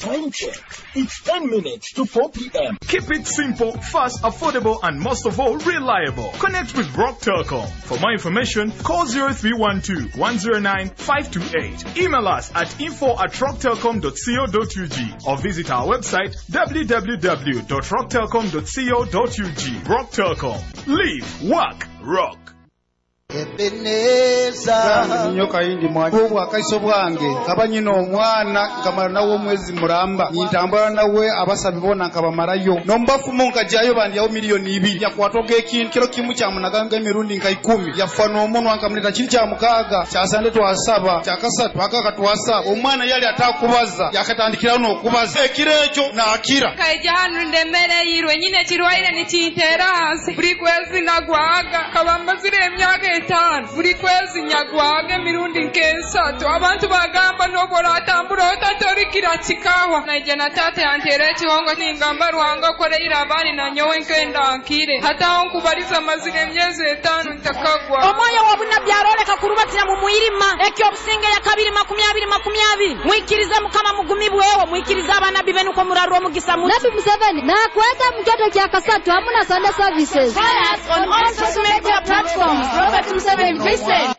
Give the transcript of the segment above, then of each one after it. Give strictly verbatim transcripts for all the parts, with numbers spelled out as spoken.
Time check. It's ten minutes to four p.m. Keep it simple, fast, affordable, and most of all, reliable. Connect with Rock Telecom. For more information, call zero three one two, one zero nine, five two eight. Email us at info at rock telecom dot co dot u g or visit our website w w w dot rock telecom dot co dot u g. Rock Telecom. Live, work, rock. Ebeneza nyoka yindi mwaje obwa kaiso bwange kabanyino omwana kamara nawo mwezi muramba nintambara nawe abasabibona nkabamarayo nombafu munka jayo bandi yawo miliyoni ibiri yakwatoge ikintu kiro kimu kya munaganga emirundi nka ikumi yafano omuntu wankamuleta kiri kya mukaga kyasande twasaba kyakasatu akaka twasaba omwana yali atakubaza yakatandikira no kubaza ekirecho na akira kajyanu ndemere yirwe nyine kirwaire ni kinterase buri kwezi nagwaga kabamba zire emyaka etano buri kwezi nyagwaga mirundi nkesatu abantu bagamba nobora atambura otatorikira kikawa naije na tate yantere kihongo ningamba ruhanga koreira abari na nyowe nkenda nkire hata onkubariza mazire emyezi etano ntakagwa omoyo wabuna byaroleka kurubatira mu muirima ekyo businge ya kabiri makumyabiri makumyabiri mwikiriza mukama mugumi bwewo mwikiriza abana bibenu ko muraro mugisa mu Nabi Museveni na kweta mjoto kya kasatu hamuna Sunday services. Follow us on all social media platforms. Robert Museveni Vincent.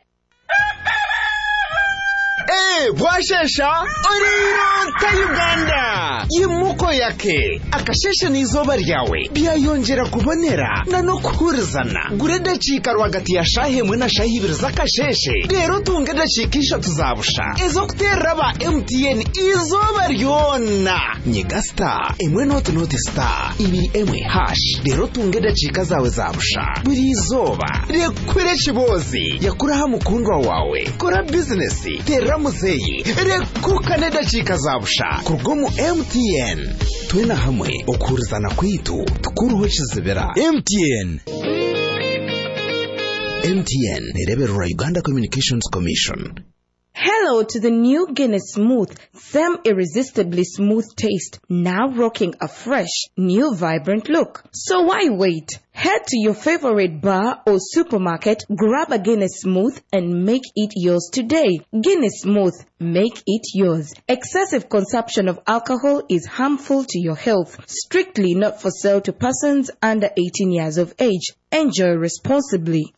Eh, bwashesha oriro ta Uganda yimuko yake akashesha n'izoba ryawe byayongera kubonera na no kuhurizana gure dacika rwagati ya shahemwe na shahibiri zakasheshe rero tunge dacika eshatu zabusha ezo kuterera ba M T N izoba ryona nyiga star emwe not not star ibiri emwe hash rero tunge dacika zawe zabusha buri izoba rekwire kibozi yakuraha mukundwa wawe kora business terera muzeyi rekukane dacika zabusha kurgomu M T N twena hamwe okurizana kwitu tukuruho kizibera M T N M T N nereberera Uganda Communications Commission. Hello to the new Guinness Smooth, same irresistibly smooth taste, now rocking a fresh, new vibrant look. So why wait? Head to your favorite bar or supermarket, grab a Guinness Smooth and make it yours today. Guinness Smooth, make it yours. Excessive consumption of alcohol is harmful to your health. Strictly not for sale to persons under eighteen years of age. Enjoy responsibly.